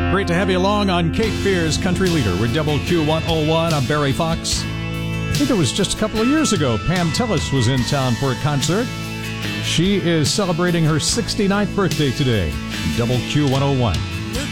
Great to have you along on Cape Fear's Country Leader with WQ101. I'm Barry Fox. I think it was just a couple of years ago, Pam Tillis was in town for a concert. She is celebrating her 69th birthday today. WQ101.